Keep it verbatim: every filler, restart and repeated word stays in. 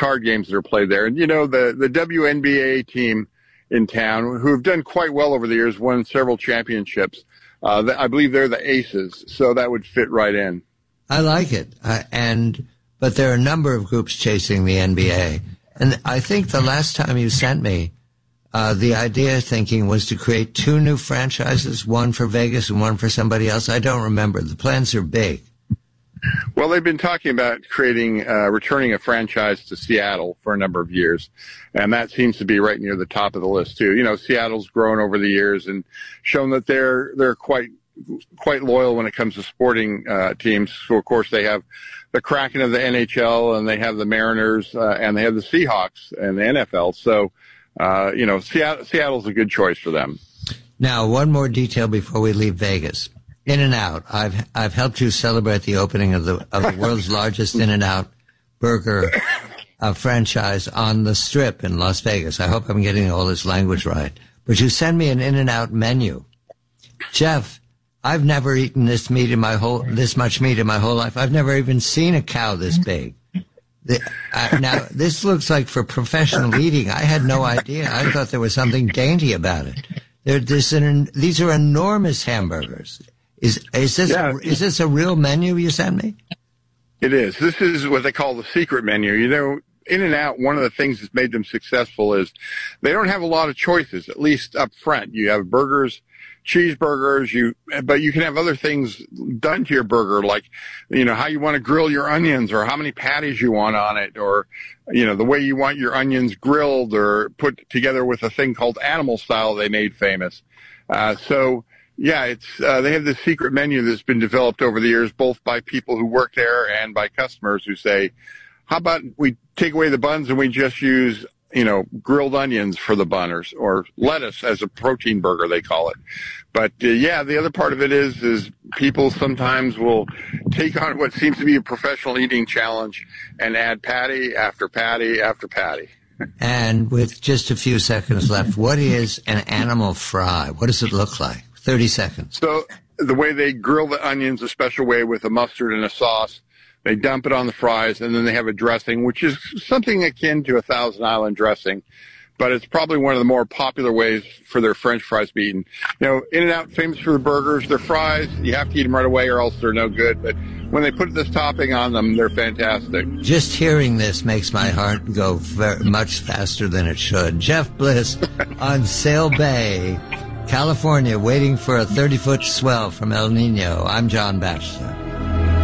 card games that are played there. And, you know, the, the W N B A team in town, who have done quite well over the years, won several championships. Uh, I believe they're the Aces, so that would fit right in. I like it. Uh, and but there are a number of groups chasing the N B A. And I think the last time you sent me, uh, the idea thinking was to create two new franchises, one for Vegas and one for somebody else. I don't remember. The plans are big. Well, they've been talking about creating, uh, returning a franchise to Seattle for a number of years. And that seems to be right near the top of the list, too. You know, Seattle's grown over the years and shown that they're, they're quite, quite loyal when it comes to sporting, uh, teams. So, of course, they have the Kraken of the N H L and they have the Mariners, uh, and they have the Seahawks and the N F L. So, uh, you know, Seattle, Seattle's a good choice for them. Now, one more detail before we leave Vegas. In-N-Out. I've I've helped you celebrate the opening of the of the world's largest In-N-Out burger uh, franchise on the Strip in Las Vegas. I hope I'm getting all this language right. But you send me an In-N-Out menu, Jeff. I've never eaten this meat in my whole this much meat in my whole life. I've never even seen a cow this big. The, uh, now this looks like for professional eating. I had no idea. I thought there was something dainty about it. There, this an, these are enormous hamburgers. Is is this yeah. is this a real menu you sent me? It is. This is what they call the secret menu. You know, In-N-Out, one of the things that's made them successful is they don't have a lot of choices, at least up front. You have burgers, cheeseburgers, you, but you can have other things done to your burger, like, you know, how you want to grill your onions or how many patties you want on it, or, you know, the way you want your onions grilled or put together with a thing called Animal Style they made famous. Uh, so, Yeah, it's uh, they have this secret menu that's been developed over the years, both by people who work there and by customers who say, how about we take away the buns and we just use, you know, grilled onions for the bun, or, or lettuce as a protein burger, they call it. But, uh, yeah, the other part of it is, is people sometimes will take on what seems to be a professional eating challenge and add patty after patty after patty. And with just a few seconds left, what is an animal fry? What does it look like? thirty seconds. So the way they grill the onions a special way with a mustard and a sauce, they dump it on the fries, and then they have a dressing, which is something akin to a Thousand Island dressing, but it's probably one of the more popular ways for their French fries to be eaten. You know, In-N-Out, famous for the burgers, their fries, you have to eat them right away or else they're no good, but when they put this topping on them, they're fantastic. Just hearing this makes my heart go very much faster than it should. Jeff Bliss on Sail Bay, California, waiting for a thirty-foot swell from El Nino. I'm John Batchelor.